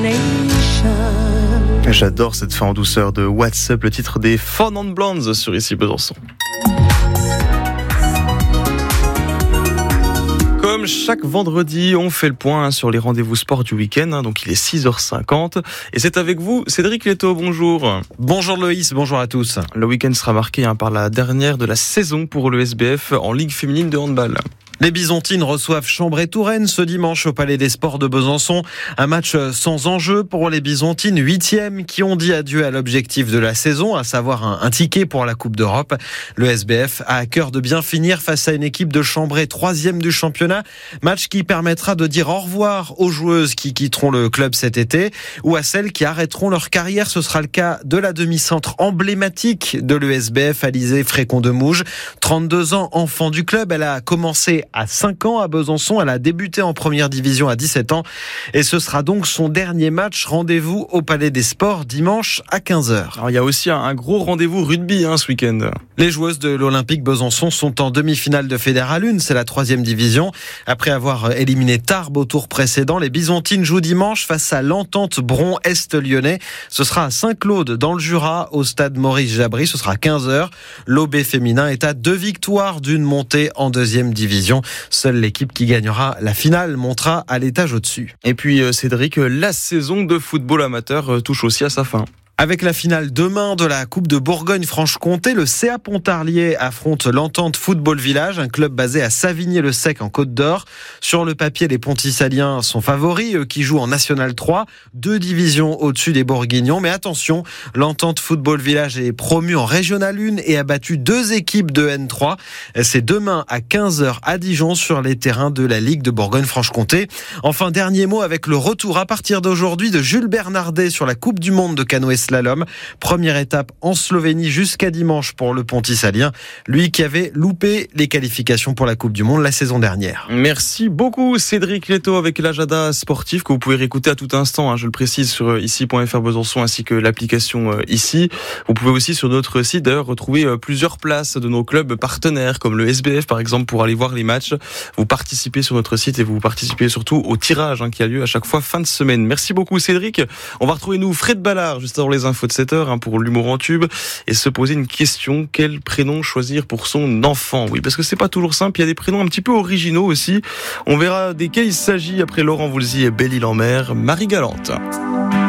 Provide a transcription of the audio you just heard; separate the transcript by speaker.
Speaker 1: J'adore cette fin en douceur de What's Up, le titre des Four Non Blondes sur Ici Besançon. Comme chaque vendredi, on fait le point sur les rendez-vous sport du week-end, donc il est 6h50 et c'est avec vous Cédric Leto, bonjour.
Speaker 2: Bonjour Loïs, bonjour à tous.
Speaker 1: Le week-end sera marqué par la dernière de la saison pour le SBF en Ligue féminine de handball.
Speaker 2: Les Bisontines reçoivent Chambray-Touraine ce dimanche au Palais des Sports de Besançon. Un match sans enjeu pour les Bisontines, 8e, qui ont dit adieu à l'objectif de la saison, à savoir un ticket pour la Coupe d'Europe. Le SBF a à cœur de bien finir face à une équipe de Chambray, 3e du championnat. Match qui permettra de dire au revoir aux joueuses qui quitteront le club cet été ou à celles qui arrêteront leur carrière. Ce sera le cas de la demi-centre emblématique de l'ESBF, Alizée Frécon-de-Mouge. 32 ans, enfant du club, elle a commencé à 5 ans à Besançon. Elle a débuté en première division à 17 ans et ce sera donc son dernier match. Rendez-vous au Palais des Sports dimanche à 15h.
Speaker 1: Alors, il y a aussi un gros rendez-vous rugby ce week-end.
Speaker 2: Les joueuses de l'Olympique Besançon sont en demi-finale de Fédéral 1, c'est la 3e division. Après avoir éliminé Tarbes au tour précédent, les Bisontines jouent dimanche face à l'Entente Bron-Est lyonnais. Ce sera à Saint-Claude dans le Jura au stade Maurice Jabry, ce sera à 15h. L'OB féminin est à 2 victoires d'une montée en 2e division. Seule l'équipe qui gagnera la finale montera à l'étage au-dessus.
Speaker 1: Et puis Cédric, la saison de football amateur touche aussi à sa fin.
Speaker 2: Avec la finale demain de la Coupe de Bourgogne-Franche-Comté, le CA Pontarlier affronte l'Entente Football Village, un club basé à Savigny-le-Sec en Côte d'Or. Sur le papier, les Pontisaliens sont favoris, eux qui jouent en National 3, 2 divisions au-dessus des Bourguignons. Mais attention, l'Entente Football Village est promu en Régional 1 et a battu 2 équipes de N3. C'est demain à 15h à Dijon sur les terrains de la Ligue de Bourgogne-Franche-Comté. Enfin, dernier mot avec le retour à partir d'aujourd'hui de Jules Bernardet sur la Coupe du Monde de canoë slalom. Première étape en Slovénie jusqu'à dimanche pour le Pontisalien, lui qui avait loupé les qualifications pour la Coupe du Monde la saison dernière.
Speaker 1: Merci beaucoup Cédric Leto avec l'agenda sportif que vous pouvez réécouter à tout instant, je le précise, sur ici.fr Besançon ainsi que l'application ici. Vous pouvez aussi sur notre site d'ailleurs retrouver plusieurs places de nos clubs partenaires comme le SBF par exemple pour aller voir les matchs. Vous participez sur notre site et vous participez surtout au tirage qui a lieu à chaque fois fin de semaine. Merci beaucoup Cédric. On va retrouver nous Fred Ballard juste avant les infos de 7h pour l'humour en tube et se poser une question: quel prénom choisir pour son enfant? Oui, parce que c'est pas toujours simple, il y a des prénoms un petit peu originaux aussi. On verra desquels il s'agit après Laurent Voulzy et Belle-Île-en-Mer, Marie Galante.